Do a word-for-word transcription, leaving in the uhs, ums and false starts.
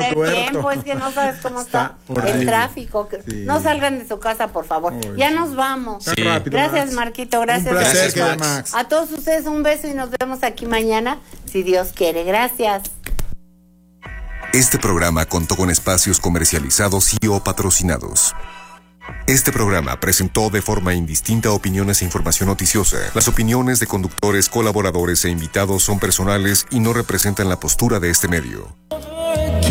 perder tiempo, es que no sabes cómo está, está el tráfico. Sí. No salgan de su casa, por favor. Uy, ya sí. nos vamos. Sí. Rápido, gracias, Max. Marquito. Gracias. Un placer, gracias, Max. Max. A todos ustedes un beso y nos vemos aquí mañana, si Dios quiere. Gracias. Este programa contó con espacios comercializados y o patrocinados. Este programa presentó de forma indistinta opiniones e información noticiosa. Las opiniones de conductores, colaboradores e invitados son personales y no representan la postura de este medio.